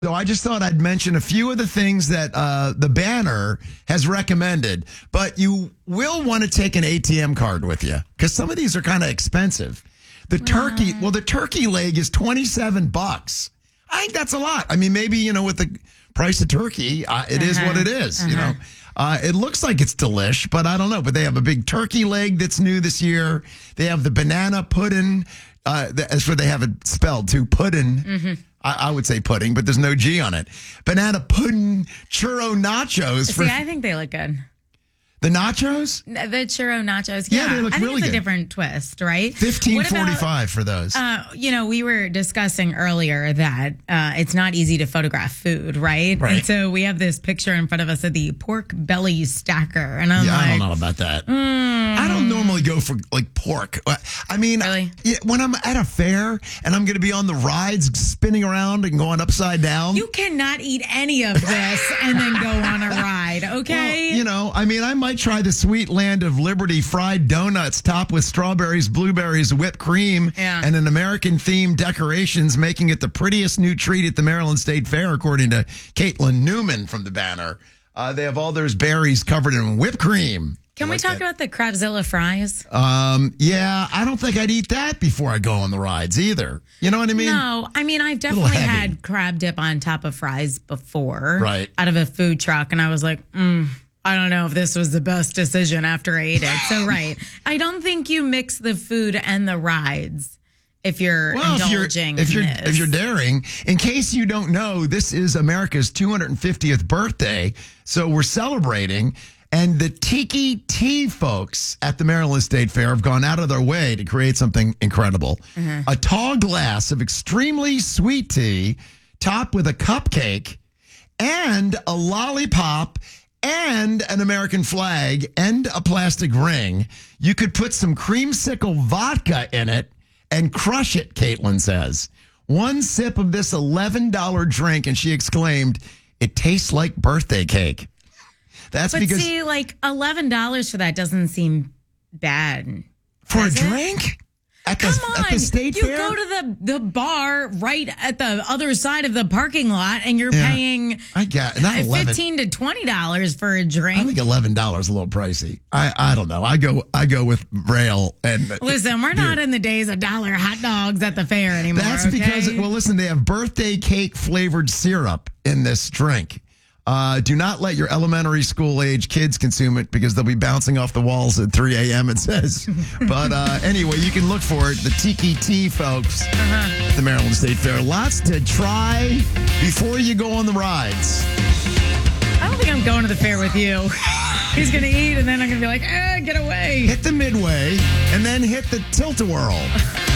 So I just thought I'd mention a few of the things that the banner has recommended, but you will want to take an ATM card with you because some of these are kind of expensive. The turkey leg is $27. I think that's a lot. I mean, maybe, with the price of turkey, it is what it is, It looks like it's delish, but I don't know. But they have a big turkey leg that's new this year. They have the banana pudding. As for they have it spelled too, pudding. Mm-hmm. I would say pudding, but there's no G on it. Banana pudding churro nachos. I think they look good. The nachos? The churro nachos. Yeah, they look I think really it's good. A different twist, right? $15.45 for those. We were discussing earlier that it's not easy to photograph food, right? Right. And so we have this picture in front of us of the pork belly stacker. And I'm I don't know about that. I don't normally go for pork. I mean, really? When I'm at a fair and I'm going to be on the rides spinning around and going upside down. You cannot eat any of this and then go on a ride, okay? Well, I might try the Sweet Land of Liberty fried donuts topped with strawberries, blueberries, whipped cream, and an American-themed decorations, making it the prettiest new treat at the Maryland State Fair, according to Caitlin Newman from the banner. They have all those berries covered in whipped cream. Can we talk about the Crabzilla fries? I don't think I'd eat that before I go on the rides either. You know what I mean? No, I've definitely had crab dip on top of fries before. Right. Out of a food truck, and I was like, I don't know if this was the best decision after I ate it. So, right. I don't think you mix the food and the rides if you're indulging if you're daring. In case you don't know, this is America's 250th birthday, so we're celebrating. And the Tiki Tea folks at the Maryland State Fair have gone out of their way to create something incredible. Mm-hmm. A tall glass of extremely sweet tea topped with a cupcake and a lollipop and an American flag and a plastic ring. You could put some creamsicle vodka in it and crush it, Caitlin says. One sip of this $11 drink, and she exclaimed, "It tastes like birthday cake." That's because $11 for that doesn't seem bad. For a drink? At the state fair? You go to the bar right at the other side of the parking lot, and you're paying $15 to $20 for a drink. I think $11 is a little pricey. I don't know. I go with rail and listen. We're not in the days of dollar hot dogs at the fair anymore. That's because listen, they have birthday cake flavored syrup in this drink. Do not let your elementary school age kids consume it because they'll be bouncing off the walls at 3 a.m. it says. But anyway, you can look for it. The Tiki Tea folks at the Maryland State Fair. Lots to try before you go on the rides. I don't think I'm going to the fair with you. He's going to eat and then I'm going to be like, get away. Hit the midway and then hit the tilt-a-whirl.